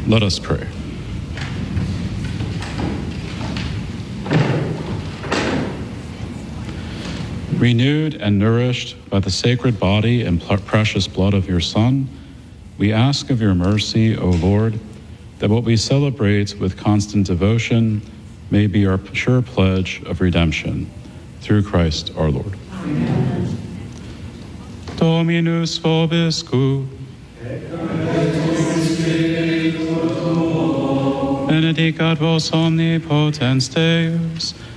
Let us pray. Renewed and nourished by the sacred body and precious blood of your Son, we ask of your mercy, O Lord, that what we celebrate with constant devotion may be our sure pledge of redemption. Through Christ our Lord. Amen. Dominus vobiscum. Benedicat vos omnipotens Deus,